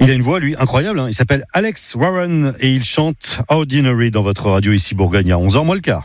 Il a une voix, lui, incroyable. Il s'appelle Alex Warren et il chante Ordinary dans votre radio ici Bourgogne à 11h moins le quart.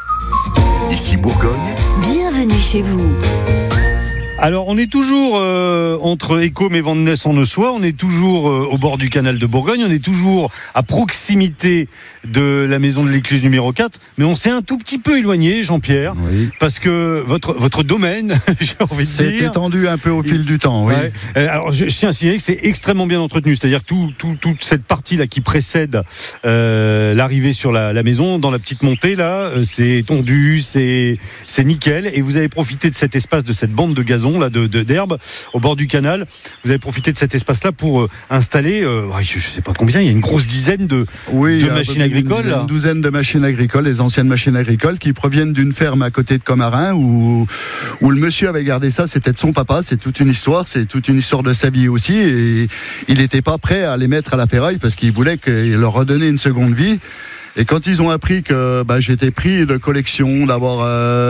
Ici Bourgogne. Bienvenue chez vous. Alors, on est toujours entre Ecôme et Vandenesse-en-Ossois, on est toujours au bord du canal de Bourgogne, on est toujours à proximité de la maison de l'Écluse numéro 4, mais on s'est un tout petit peu éloigné, Jean-Pierre, parce que votre domaine, j'ai envie de dire... C'est étendu un peu au fil du temps, oui. Ouais. Alors, je tiens à signaler que c'est extrêmement bien entretenu, c'est-à-dire toute cette partie-là qui précède l'arrivée sur la maison, dans la petite montée, là, c'est tondu, c'est nickel, et vous avez profité de cet espace, de cette bande de gazon, là, d'herbe au bord du canal. Vous avez profité de cet espace-là pour installer, je ne sais pas combien, il y a une grosse dizaine de machines agricoles. Une douzaine de machines agricoles, les anciennes machines agricoles qui proviennent d'une ferme à côté de Commarin où le monsieur avait gardé ça, c'était de son papa, c'est toute une histoire de sa vie aussi, et il n'était pas prêt à les mettre à la ferraille parce qu'il voulait leur redonner une seconde vie. Et quand ils ont appris que j'étais pris de collection, d'avoir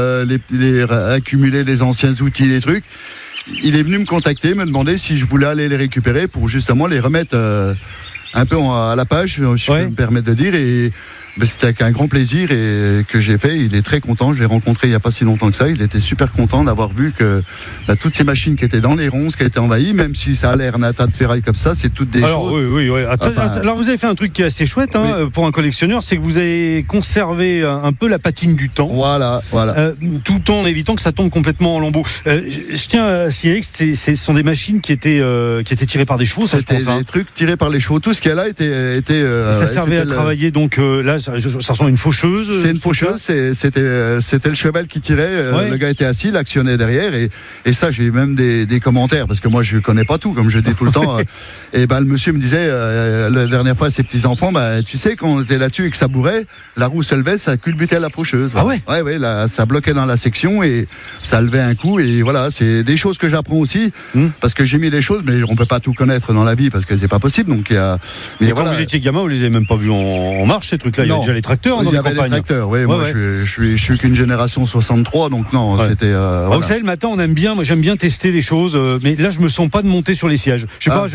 accumulé les anciens outils, les trucs, il est venu me contacter, me demander si je voulais aller les récupérer pour justement les remettre un peu à la page, je peux me permettre de dire. Et c'était avec un grand plaisir et que j'ai fait. Il est très content. Je l'ai rencontré il n'y a pas si longtemps que ça. Il était super content d'avoir vu que toutes ces machines qui étaient dans les ronces, qui étaient envahies, même si ça a l'air un tas de ferraille comme ça, c'est toutes des choses. Oui. Alors vous avez fait un truc qui est assez chouette pour un collectionneur, c'est que vous avez conservé un peu la patine du temps. Voilà. Tout en évitant que ça tombe complètement en lambeaux. Je tiens à signaler que ce sont des machines qui étaient tirées par des chevaux. C'était des trucs tirés par les chevaux. Tout ce qu'il y a là était. Ça servait à travailler donc là. Ça ressemble à une faucheuse. C'est une faucheuse, c'était le cheval qui tirait, le gars était assis, il actionnait derrière, et ça j'ai même des commentaires, parce que moi je connais pas tout, comme je dis tout le temps. Et le monsieur me disait, la dernière fois, ses petits-enfants, tu sais, quand on était là-dessus et que ça bourrait, la roue se levait, ça culbutait la faucheuse. Ah ouais? Ouais, là, ça bloquait dans la section et ça levait un coup, et voilà, c'est des choses que j'apprends aussi, parce que j'ai mis des choses, mais on peut pas tout connaître dans la vie, parce que c'est pas possible, donc mais quand vous étiez gamin, vous les avez même pas vus en marche, ces trucs-là? Il y avait déjà les tracteurs dans les campagnes. Les tracteurs, moi je suis qu'une génération 63, donc non, c'était. Vous savez, le matin, moi j'aime bien tester les choses, mais là je me sens pas de monter sur les sièges. Je sais pas,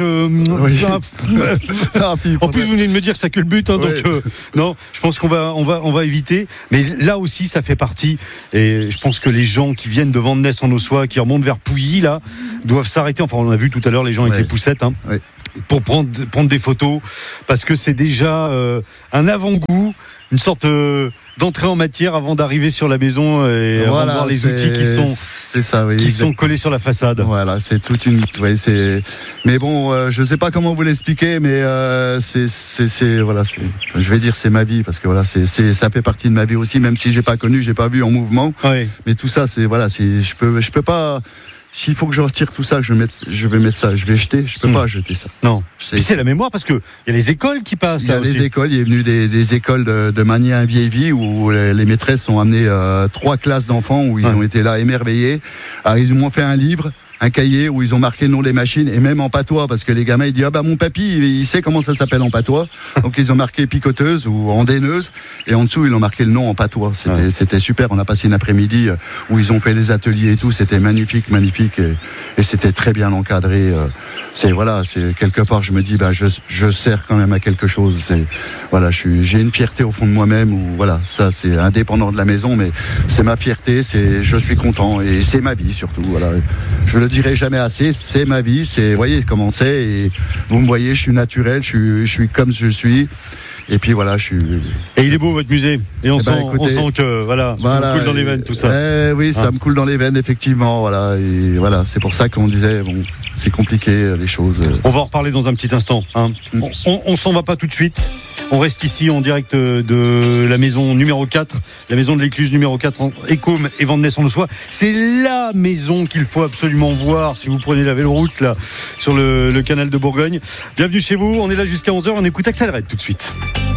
en plus vous venez de me dire que ça culbute, donc non, je pense qu'on va éviter. Mais là aussi, ça fait partie, et je pense que les gens qui viennent de Vandenesse-en-Ossois, qui remontent vers Pouilly, là, doivent s'arrêter. Enfin, on a vu tout à l'heure les gens avec les poussettes. Pour prendre des photos, parce que c'est déjà un avant-goût, une sorte d'entrée en matière avant d'arriver sur la maison et avant de voir les outils qui sont collés sur la façade. Voilà, c'est toute une... Mais bon, je sais pas comment vous l'expliquer, mais je vais dire c'est ma vie, parce que ça fait partie de ma vie aussi, même si j'ai pas connu, j'ai pas vu en mouvement. Mais tout ça, je peux pas... S'il faut que je retire tout ça, je vais mettre ça, je vais jeter, je peux pas jeter ça. Non. C'est la mémoire, parce que il y a les écoles qui passent. Il y a les écoles, il est venu des écoles de Magny vieille vie où les maîtresses ont amené 3 classes d'enfants où ils ont été là émerveillés. Alors ils m'ont fait un livre, un cahier où ils ont marqué le nom des machines, et même en patois, parce que les gamins ils disent mon papy il sait comment ça s'appelle en patois, donc ils ont marqué picoteuse ou andaineuse, et en dessous ils ont marqué le nom en patois. C'était super. On a passé une après-midi où ils ont fait les ateliers et tout, c'était magnifique, et c'était très bien encadré. C'est quelque part je me dis je sers quand même à quelque chose. J'ai une fierté au fond de moi-même, où ça c'est indépendant de la maison, mais c'est ma fierté, je suis content, et c'est ma vie surtout. Je le dirai jamais assez, c'est ma vie, vous voyez comment c'est, et vous me voyez, je suis naturel, je suis comme je suis. Et puis je suis. Et il est beau votre musée. Et on sent que ça me coule dans les veines tout ça. Ça me coule dans les veines effectivement. Et c'est pour ça qu'on disait c'est compliqué les choses. On va en reparler dans un petit instant. On s'en va pas tout de suite. On reste ici en direct de la maison numéro 4, la maison de l'Écluse numéro 4 en Ecôme et Vandenesse-en-Ossois. C'est la maison qu'il faut absolument voir si vous prenez la véloroute là sur le canal de Bourgogne. Bienvenue chez vous, on est là jusqu'à 11h, on écoute Axel Red tout de suite.